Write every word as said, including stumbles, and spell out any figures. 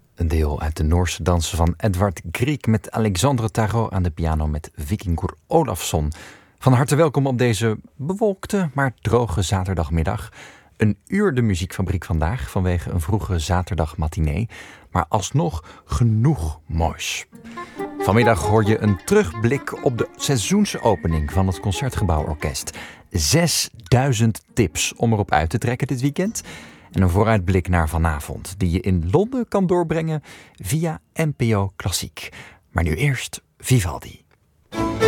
Een deel uit de Noorse dansen van Edvard Grieg met Alexandre Tarot aan de piano met Vikingur Olafsson. Van harte welkom op deze bewolkte, maar droge zaterdagmiddag. Een uur de muziekfabriek vandaag vanwege een vroege zaterdagmatinee, maar alsnog genoeg moois. Vanmiddag hoor je een terugblik op de seizoensopening van het Concertgebouworkest. zesduizend tips om erop uit te trekken dit weekend. En een vooruitblik naar vanavond, die je in Londen kan doorbrengen via N P O Klassiek. Maar nu eerst Vivaldi.